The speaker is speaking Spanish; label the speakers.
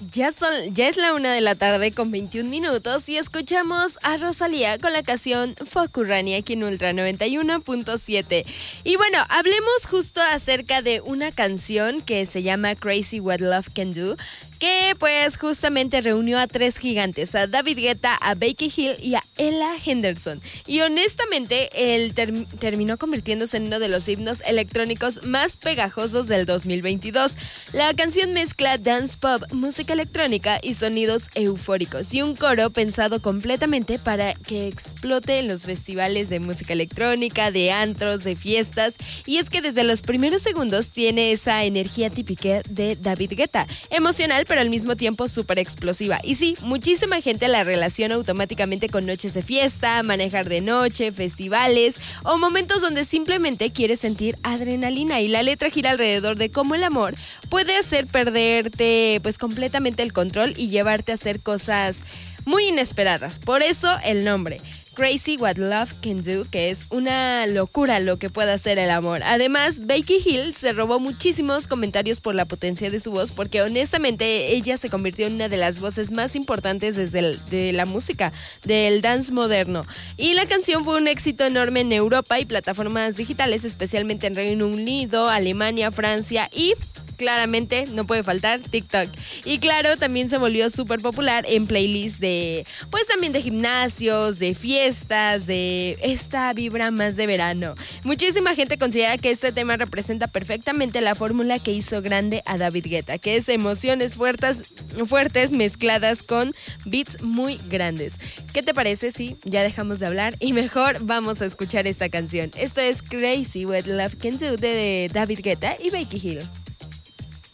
Speaker 1: Ya es la 1 de la tarde con 21 minutos y escuchamos a Rosalía con la canción Fokurani aquí en Ultra 91.7. Y bueno, hablemos justo acerca de una canción que se llama Crazy What Love Can Do, que pues justamente reunió a tres gigantes, a David Guetta, a Becky Hill y a Ella Henderson. Y honestamente, él terminó convirtiéndose en uno de los himnos electrónicos más pegajosos del 2022. La canción mezcla dance pop, música electrónica y sonidos eufóricos y un coro pensado completamente para que explote en los festivales de música electrónica, de antros, de fiestas. Y es que desde los primeros segundos tiene esa energía típica de David Guetta, emocional pero al mismo tiempo súper explosiva. Y sí, muchísima gente la relaciona automáticamente con noches de fiesta, manejar de noche, festivales o momentos donde simplemente quieres sentir adrenalina, y la letra gira alrededor de cómo el amor puede hacer perderte pues completamente el control y llevarte a hacer cosas muy inesperadas. Por eso el nombre, Crazy What Love Can Do, que es una locura lo que puede hacer el amor. Además, Becky Hill se robó muchísimos comentarios por la potencia de su voz, porque honestamente ella se convirtió en una de las voces más importantes de la música, del dance moderno. Y la canción fue un éxito enorme en Europa y plataformas digitales, especialmente en Reino Unido, Alemania, Francia y claramente no puede faltar TikTok. Y claro, también se volvió súper popular en playlists pues también de gimnasios, de fiestas, de esta vibra más de verano. Muchísima gente considera que este tema representa perfectamente la fórmula que hizo grande a David Guetta, que es emociones fuertes mezcladas con beats muy grandes. ¿Qué te parece si ya dejamos de hablar y mejor vamos a escuchar esta canción? Esto es Crazy What Love Can Do de David Guetta y Becky Hill.